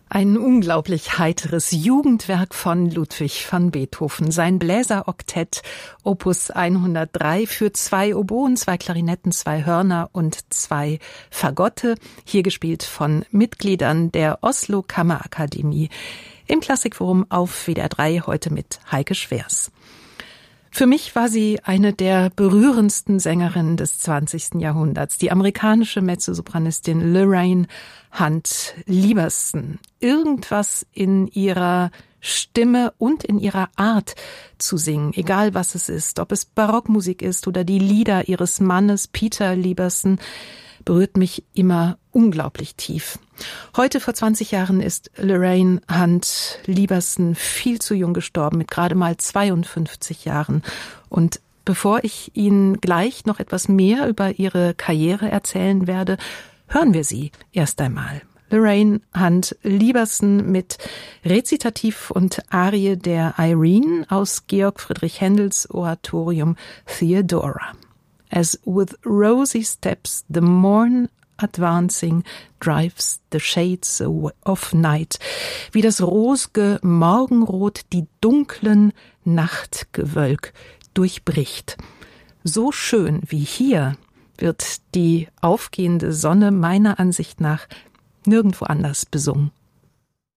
Ein unglaublich heiteres Jugendwerk von Ludwig van Beethoven. Sein Bläseroktett Opus 103 für 2 Oboen, 2 Klarinetten, 2 Hörner und 2 Fagotte. Hier gespielt von Mitgliedern der Oslo Kammerakademie. Im Klassikforum auf WDR 3 heute mit Heike Schwers. Für mich war sie eine der berührendsten Sängerinnen des 20. Jahrhunderts, die amerikanische Mezzosopranistin Lorraine Hunt Lieberson. Irgendwas in ihrer Stimme und in ihrer Art zu singen, egal was es ist, ob es Barockmusik ist oder die Lieder ihres Mannes Peter Lieberson, berührt mich immer unglaublich tief. Heute vor 20 Jahren ist Lorraine Hunt Lieberson viel zu jung gestorben, mit gerade mal 52 Jahren. Und bevor ich Ihnen gleich noch etwas mehr über ihre Karriere erzählen werde, hören wir sie erst einmal. Lorraine Hunt Lieberson mit Rezitativ und Arie der Irene aus Georg Friedrich Händels Oratorium Theodora. As with rosy steps the morn advancing drives the shades of night. Wie das rosge Morgenrot die dunklen Nachtgewölk durchbricht. So schön wie hier wird die aufgehende Sonne meiner Ansicht nach nirgendwo anders besungen.